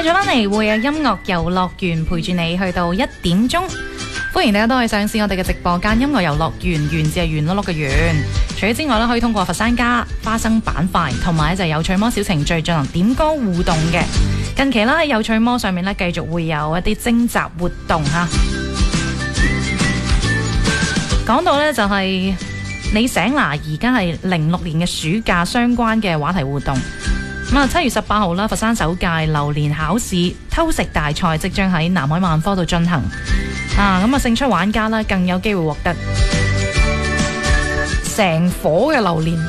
繼續翻嚟會有音樂遊樂園陪住你去到1點鐘，歡迎大家都可以上線我哋嘅直播間音樂遊樂園，園字係圓碌碌嘅圓。除咗之外咧，可以通過佛山家花生板塊同埋就係有趣魔小程序進行點歌互動嘅。近期啦喺有趣魔上面咧，繼續會有一啲徵集活動吓。講到呢，就係你醒啦，而家係06年嘅暑假相關嘅話題活動。咁啊，7月18號啦，佛山首屆榴蓮考試偷食大賽即將喺南海萬科度進行。咁勝出玩家啦，更有機會獲得成顆嘅榴蓮，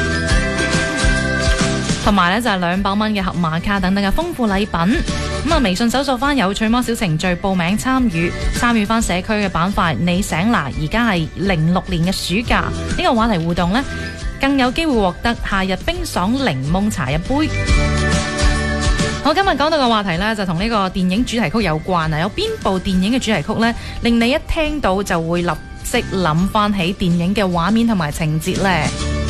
同埋呢就係200蚊嘅盒馬卡等等嘅豐富禮品。咁啊，微信搜索翻有趣魔小程序報名參與翻社區嘅板塊。你醒啦，而家係06年嘅暑假呢個話題互動呢，更有機會獲得夏日冰爽檸檬茶一杯。好，今日講到嘅話題呢，就同呢個電影主題曲有關啊！有邊部電影嘅主題曲呢，令你一聽到就會立即諗翻起電影嘅畫面同埋情節呢？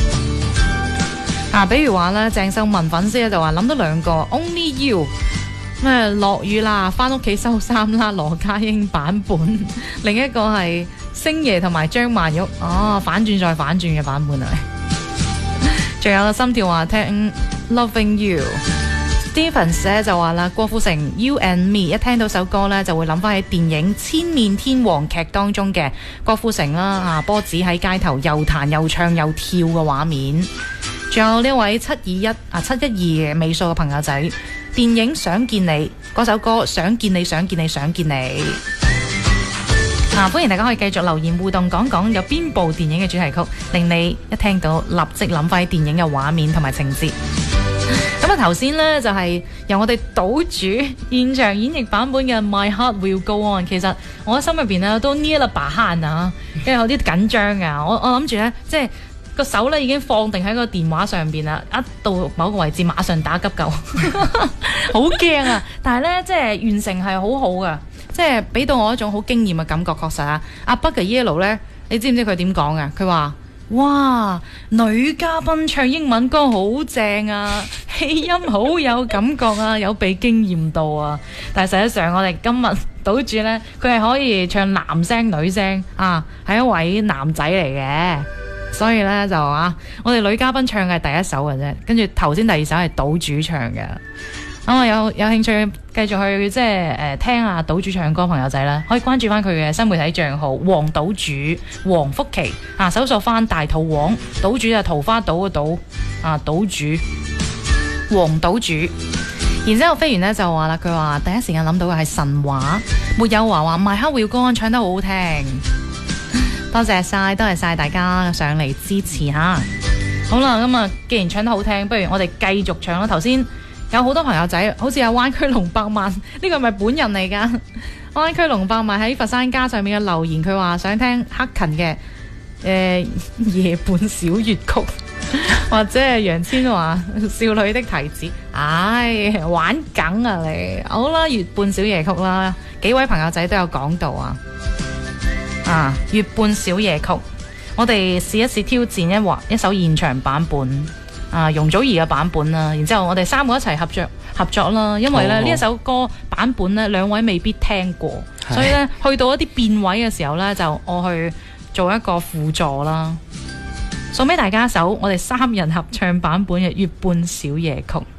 比如話呢，鄭秀文粉絲咧就話諗到2個 Only You， 咩落雨啦，翻屋企收衫啦，羅家英版本，另一個係星爺同埋張曼玉，反轉再反轉嘅版本啊！仲有心跳話聽 Loving You。Stevens 咧就話啦，郭富城 You and Me 一聽到首歌咧，就會諗翻起電影《千面天王》劇當中嘅郭富城啦，波子喺街頭又彈又唱又跳嘅畫面。仲有呢位712嘅尾數嘅朋友仔，電影想見你嗰首歌，想見你想見你想見你。歡迎大家可以繼續留言互動，講講有邊部電影嘅主題曲令你一聽到立即諗翻起電影嘅畫面同埋情節。咁頭先呢，就係由我哋島主現場演繹版本嘅 My Heart Will Go On。其實我心入邊呢都捏了把汗啊，跟住有啲緊張啊。我諗住呢，即係個手呢已經放定喺個電話上邊啦，一到某個位置馬上打急救，好驚啊！但係呢，即係完成係好好噶，即係俾到我一種好驚豔嘅感覺。確實啊，阿 Bugger Yellow 呢，你知唔知佢點講啊？佢話：哇，女嘉賓唱英文歌好正啊，氣音好有感覺啊，有被驚豔到啊！但係實際上我哋今日島主呢，佢係可以唱男聲女聲啊，係一位男仔嚟嘅，所以呢，就我哋女嘉賓唱嘅係第一首嘅啫，跟住頭先第2首係島主唱嘅。有興趣繼續去即係聽下島主唱歌朋友仔啦，可以關注翻佢嘅新媒體賬號黃島主黃福琪搜索翻大肚王島主就桃花島嘅島島主黃島主。然之後飛完呢就話啦，佢話第一時間諗到嘅係神話，沒有話 My Heart Will Go On 唱得好好聽。多謝晒大家上嚟支持下。好啦，咁啊既然唱得好聽，不如我哋繼續唱啦。頭先有好多朋友仔，好似有灣區龍百萬，呢個係咪本人嚟㗎？灣區龍百萬喺佛山家上面嘅留言，佢話想聽克勤嘅夜半小粵曲，或者係楊千嬅少女的提子。玩梗啊你！好啦，月半小夜曲啦，幾位朋友仔都有講到月半小夜曲，我哋試一試挑戰一首現場版本。容祖兒嘅版本啦，然之後我哋3個一齊合作啦，因為咧呢一首歌版本咧2位未必聽過，所以咧去到一啲變位嘅時候咧，就我去做一個輔助啦，送俾大家一首我哋3人合唱版本嘅《月半小夜曲》。